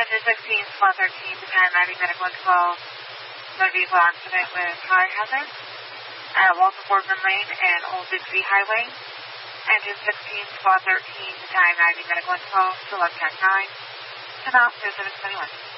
Center 16, Squad 13, Battalion 90, Medical Info, motor vehicle accident with fire hazard at Walter Boardman Lane and Old Dixie Highway. Engine 16, Squad 13, Battalion 90, Medical Info, Select Tech 9, 10 off 0721.